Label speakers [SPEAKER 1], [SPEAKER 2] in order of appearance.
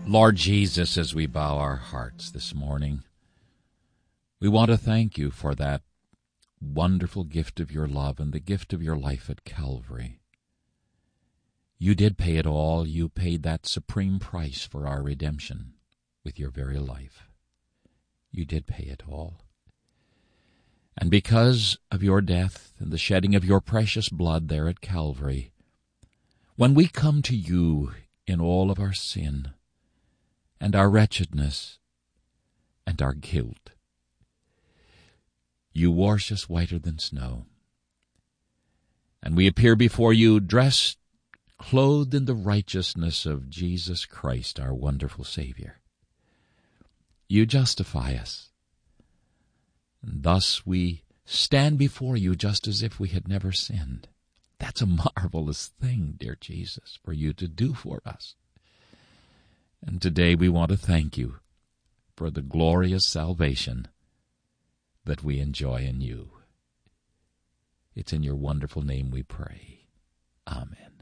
[SPEAKER 1] Lord Jesus, as we bow our hearts this morning, we want to thank you for that wonderful gift of your love and the gift of your life at Calvary. You did pay it all. You paid that supreme price for our redemption with your very life. You did pay it all. And because of your death and the shedding of your precious blood there at Calvary, when we come to you in all of our sin and our wretchedness and our guilt, you wash us whiter than snow. And we appear before you dressed, clothed in the righteousness of Jesus Christ, our wonderful Savior. You justify us. And thus we stand before you just as if we had never sinned. That's a marvelous thing, dear Jesus, for you to do for us. And today we want to thank you for the glorious salvation that we enjoy in you. It's in your wonderful name we pray.